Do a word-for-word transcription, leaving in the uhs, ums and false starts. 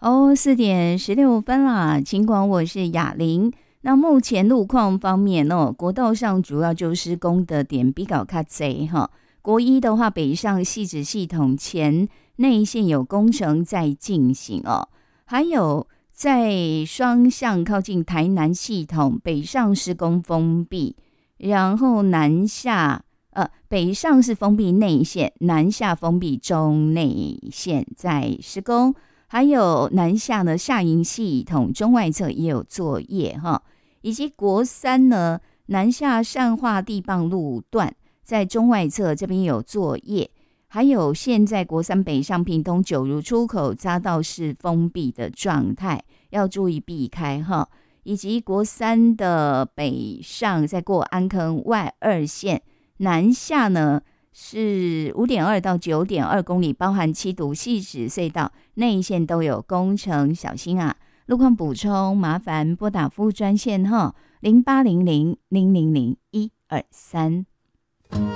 哦，四点十六分啦，尽管我是雅玲。那目前路况方面哦，国道上主要就施工的点比较较多哈。国一的话，北上汐止系统前内线有工程在进行哦，还有在双向靠近台南系统北上施工封闭，然后南下呃北上是封闭内线，南下封闭中内线在施工。还有南下呢，下营系统中外侧也有作业哈，以及国三呢南下善化地磅路段在中外侧这边有作业，还有现在国三北上屏东九如出口匝道是封闭的状态，要注意避开哈，以及国三的北上在过安坑外二线南下呢。是 五点二 到 九点二 公里，包含七堵汐止隧道内线都有工程，小心啊！路况补充，麻烦拨打服务专线哈，零八零零零零零一二三。